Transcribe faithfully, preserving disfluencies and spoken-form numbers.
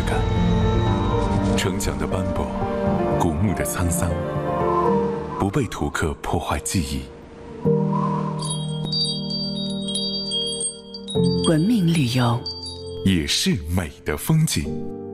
感，城墙的斑驳，古墓的沧桑，不被图克破坏记忆。 文明旅游也是美的风景。